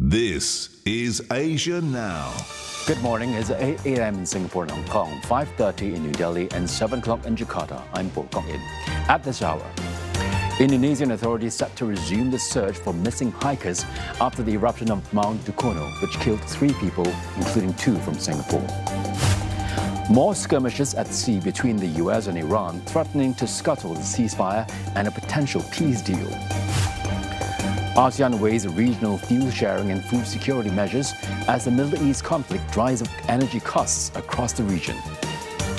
This is Asia Now. Good morning. It's 8 a.m. in Singapore and Hong Kong, 5:30 in New Delhi, and 7 o'clock in Jakarta. I'm Bo Gong-in. At this hour, Indonesian authorities set to resume the search for missing hikers after the eruption of Mount Dukono, which killed 3 people, including 2 from Singapore. More skirmishes at sea between the US and Iran, threatening to scuttle the ceasefire and a potential peace deal. ASEAN weighs regional fuel sharing and food security measures as the Middle East conflict drives up energy costs across the region.